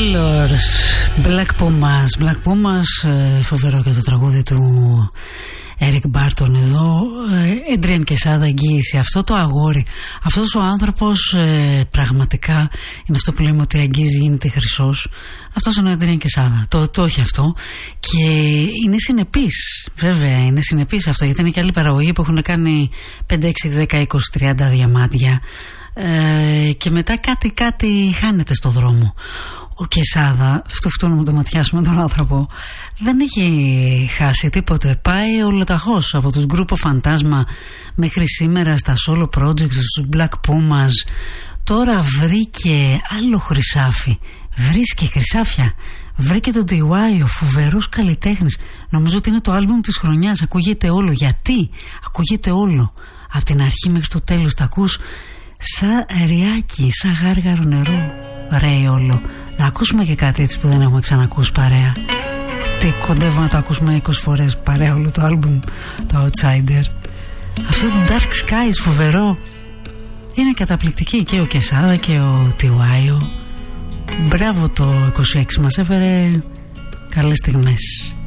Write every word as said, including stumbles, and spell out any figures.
Colors, Black Pumas, Black Pumas, φοβερό και το τραγούδι του Eric Barton εδώ. Adrian Quesada, εγγύηση. Αυτό το αγόρι, αυτός ο άνθρωπος ε, πραγματικά είναι αυτό που λέμε ότι αγγίζει, γίνεται χρυσός. Αυτός είναι ο Adrian Quesada, το, το έχει αυτό. Και είναι συνεπής, βέβαια είναι συνεπής αυτό, γιατί είναι και άλλοι παραγωγοί που έχουν κάνει πέντε, έξι, δέκα, είκοσι, τριάντα διαμάντια ε, και μετά κάτι κάτι χάνεται στο δρόμο. Ο Quesada, φτωχτώ να το ματιάσουμε τον άνθρωπο, δεν έχει χάσει τίποτε. Πάει ολοταχώς από τους γκρούπο Φαντάσμα μέχρι σήμερα στα solo projects, στους Black Pumas. Τώρα βρήκε άλλο χρυσάφι. Βρίσκει χρυσάφια. Βρήκε τον ντι γουάι, ο φοβερός καλλιτέχνης. Νομίζω ότι είναι το άλμπουμ της χρονιάς. Ακούγεται όλο. Γιατί? Ακούγεται όλο. Από την αρχή μέχρι το τέλος. Τα ακούς σαν ριάκι, σαν γάργαρο νερό. Ρέει όλο. Να ακούσουμε και κάτι έτσι που δεν έχουμε ξανακούσει παρέα. Τι κοντεύω να το ακούσουμε είκοσι φορές παρέα όλο το άλμπουμ, το Outsider. Αυτό το Dark Skies φοβερό. Είναι καταπληκτική και ο Quesada και ο ντι γουάι. Μπράβο το είκοσι έξι, μας έφερε καλές στιγμές.